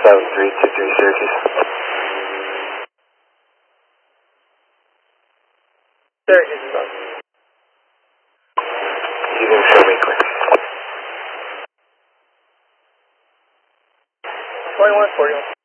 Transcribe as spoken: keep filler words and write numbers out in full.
seven three two three Syracuse. Syracuse is up. You can show me quick. twenty-one forty-one.